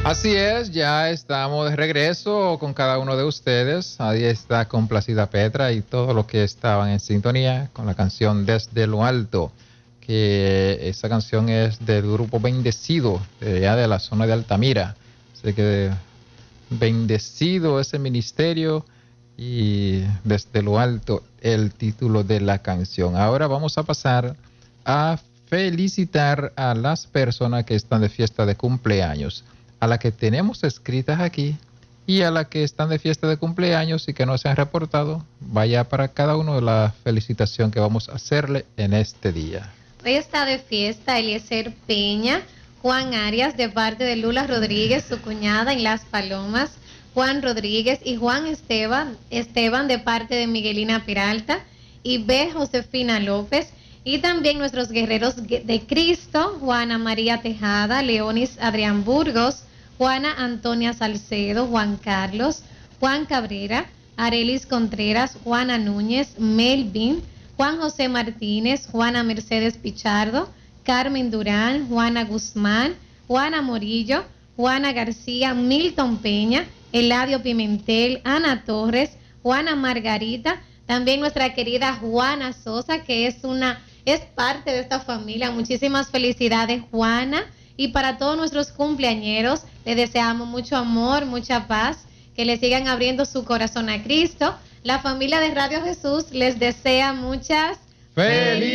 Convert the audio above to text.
Así es, ya estamos de regreso con cada uno de ustedes. Ahí está complacida Petra y todos los que estaban en sintonía con la canción Desde lo Alto, que esa canción es del grupo Bendecido, de allá de la zona de Altamira. Así que bendecido ese ministerio y Desde lo Alto el título de la canción. Ahora vamos a pasar a felicitar a las personas que están de fiesta de cumpleaños, a las que tenemos escritas aquí y a las que están de fiesta de cumpleaños y que no se han reportado. Vaya para cada uno de la felicitación que vamos a hacerle en este día. Hoy está de fiesta Eliezer Peña, Juan Arias de parte de Lula Rodríguez, su cuñada en Las Palomas, Juan Rodríguez y Juan Esteban de parte de Miguelina Peralta y B. Josefina López. Y también nuestros guerreros de Cristo, Juana María Tejada, Leonis Adrián Burgos, Juana Antonia Salcedo, Juan Carlos, Juan Cabrera, Arelis Contreras, Juana Núñez, Melvin, Juan José Martínez, Juana Mercedes Pichardo, Carmen Durán, Juana Guzmán, Juana Morillo, Juana García, Milton Peña, Eladio Pimentel, Ana Torres, Juana Margarita, también nuestra querida Juana Sosa, que es parte de esta familia. Muchísimas felicidades, Juana. Y para todos nuestros cumpleañeros, les deseamos mucho amor, mucha paz, que le sigan abriendo su corazón a Cristo. La familia de Radio Jesús les desea muchas ¡Felicidades!